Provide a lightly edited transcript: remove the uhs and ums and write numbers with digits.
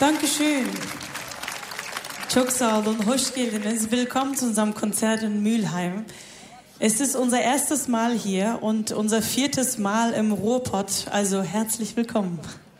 Dankeschön. Çok sağ olun, hoş geldiniz. Willkommen zu unserem Konzert in Mülheim. Es ist unser erstes Mal hier und unser 4. Mal im Ruhrpott, also herzlich willkommen.